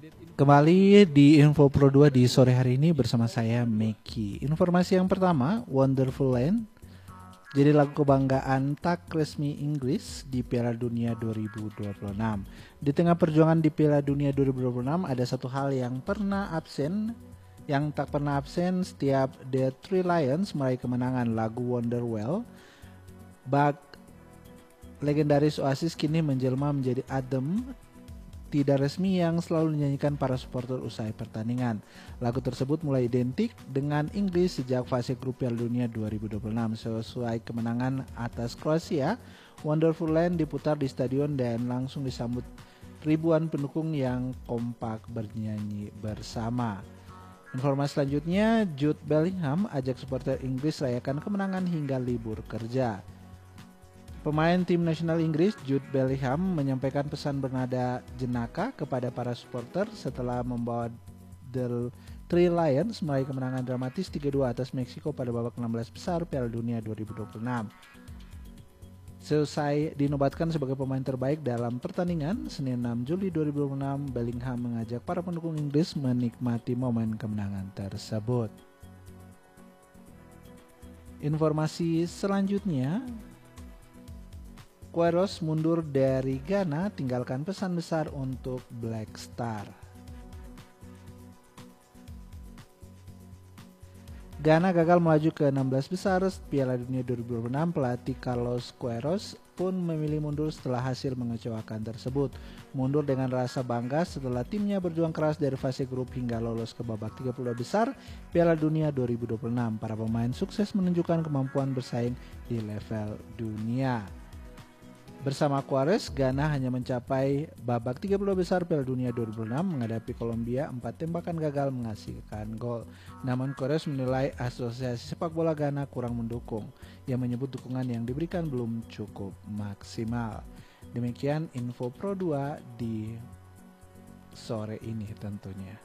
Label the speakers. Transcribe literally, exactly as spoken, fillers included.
Speaker 1: Kembali di Info Pro dua di sore hari ini bersama saya Meki. Informasi yang pertama, Wonderful Land jadi lagu kebanggaan tak resmi Inggris di Piala Dunia dua ribu dua puluh enam. Di tengah perjuangan di Piala Dunia dua ribu dua puluh enam ada satu hal yang pernah absen, yang tak pernah absen setiap The Three Lions meraih kemenangan, lagu Wonderwell. Bak legendaris Oasis kini menjelma menjadi adem tidak resmi yang selalu dinyanyikan para supporter usai pertandingan. Lagu tersebut mulai identik dengan Inggris sejak fase grup Piala Dunia dua ribu dua puluh enam. Sesuai kemenangan atas Kroasia, Wonderful Land diputar di stadion dan langsung disambut ribuan pendukung yang kompak bernyanyi bersama. Informasi selanjutnya, Jude Bellingham ajak supporter Inggris rayakan kemenangan hingga libur kerja. Pemain tim nasional Inggris Jude Bellingham menyampaikan pesan bernada jenaka kepada para supporter setelah membawa The Three Lions meraih kemenangan dramatis tiga dua atas Meksiko pada babak enam belas besar Piala Dunia dua ribu dua puluh enam. Selesai dinobatkan sebagai pemain terbaik dalam pertandingan, Senin enam Juli dua ribu dua puluh enam, Bellingham mengajak para pendukung Inggris menikmati momen kemenangan tersebut. Informasi selanjutnya, Queiroz mundur dari Ghana, tinggalkan pesan besar untuk Black Star. Ghana gagal melaju ke enam belas besar Piala Dunia dua ribu dua puluh enam. Pelatih Carlos Queiroz pun memilih mundur setelah hasil mengecewakan tersebut. Mundur dengan rasa bangga setelah timnya berjuang keras dari fase grup hingga lolos ke babak tiga puluh dua besar Piala Dunia dua ribu dua puluh enam. Para pemain sukses menunjukkan kemampuan bersaing di level dunia. Bersama Queiroz, Ghana hanya mencapai babak tiga puluh dua besar Piala Dunia dua ribu enam menghadapi Kolombia. Empat tembakan gagal menghasilkan gol. Namun Queiroz menilai Asosiasi Sepak Bola Ghana kurang mendukung. Ia menyebut dukungan yang diberikan belum cukup maksimal. Demikian Info Pro dua di sore ini tentunya.